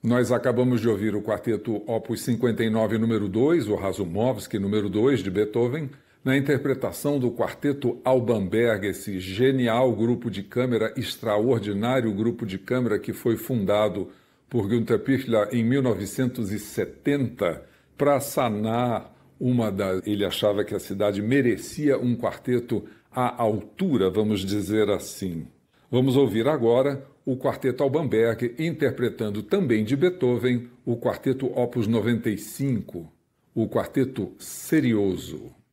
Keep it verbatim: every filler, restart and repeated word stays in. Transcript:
Nós acabamos de ouvir o quarteto Opus cinquenta e nove, número dois, o Razumovsky, número dois, de Beethoven, na interpretação do quarteto Alban Berg, esse genial grupo de câmara, extraordinário grupo de câmara que foi fundado por Günter Pichler em mil novecentos e setenta para sanar uma das... Ele achava que a cidade merecia um quarteto à altura, vamos dizer assim. Vamos ouvir agora o quarteto Alban Berg interpretando também de Beethoven o quarteto Opus noventa e cinco, o quarteto Serioso.